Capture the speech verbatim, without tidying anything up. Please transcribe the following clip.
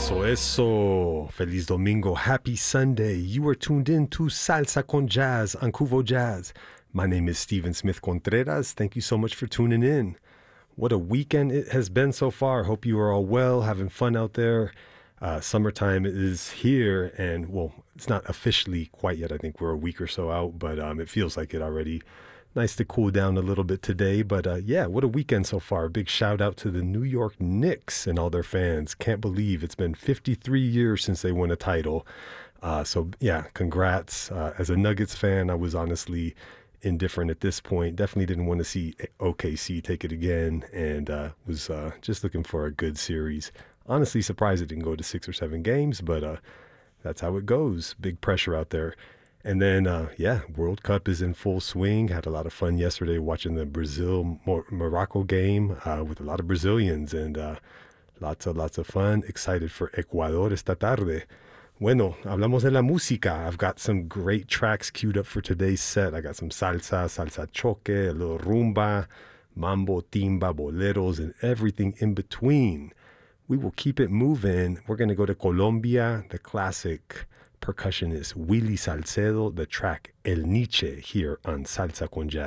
Eso, eso. Feliz Domingo. Happy Sunday. You are tuned in to Salsa con Jazz on Cuvo Jazz. My name is Steven Smith Contreras. Thank you so much for tuning in. What a weekend it has been so far. Hope you are all well, having fun out there. Uh, summertime is here, and well, it's not officially quite yet. I think we're a week or so out, but um, it feels like it already. Nice to cool down a little bit today, but uh, yeah, what a weekend so far. Big shout out to the New York Knicks and all their fans. Can't believe it's been fifty-three years since they won a title. Uh, so yeah, congrats. Uh, as a Nuggets fan, I was honestly indifferent at this point. Definitely didn't want to see O K C take it again, and uh, was uh, just looking for a good series. Honestly surprised it didn't go to six or seven games, but uh, that's how it goes. Big pressure out there. And then, uh, yeah, World Cup is in full swing. Had a lot of fun yesterday watching the Brazil-Morocco game uh, with a lot of Brazilians, and uh, lots of, lots of fun. Excited for Ecuador esta tarde. Bueno, hablamos de la música. I've got some great tracks queued up for today's set. I got some salsa, salsa choque, a little rumba, mambo, timba, boleros, and everything in between. We will keep it moving. We're going to go to Colombia, the classic percussionist Willy Salcedo, the track El Niche here on Salsa con Jazz.